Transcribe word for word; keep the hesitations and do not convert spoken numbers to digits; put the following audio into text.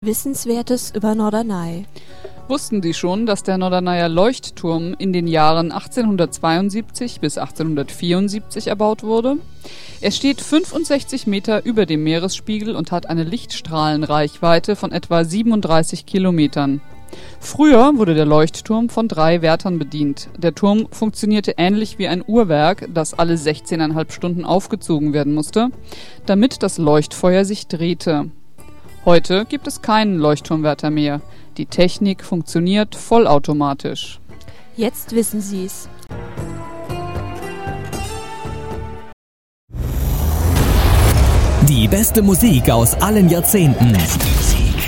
Wissenswertes über Norderney. Wussten Sie schon, dass der Norderneyer Leuchtturm in den Jahren achtzehnhundertzweiundsiebzig bis achtzehnhundertvierundsiebzig erbaut wurde? Er steht fünfundsechzig Meter über dem Meeresspiegel und hat eine Lichtstrahlenreichweite von etwa siebenunddreißig Kilometern. Früher wurde der Leuchtturm von drei Wärtern bedient. Der Turm funktionierte ähnlich wie ein Uhrwerk, das alle sechzehneinhalb Stunden aufgezogen werden musste, damit das Leuchtfeuer sich drehte. Heute gibt es keinen Leuchtturmwärter mehr. Die Technik funktioniert vollautomatisch. Jetzt wissen Sie's. Die beste Musik aus allen Jahrzehnten.